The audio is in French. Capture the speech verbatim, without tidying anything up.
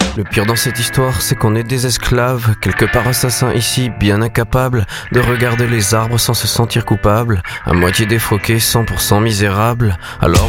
Le pire dans cette histoire, c'est qu'on est des esclaves, quelque part assassins ici, bien incapables de regarder les arbres sans se sentir coupables, à moitié défroqués, cent pour cent misérables. Alors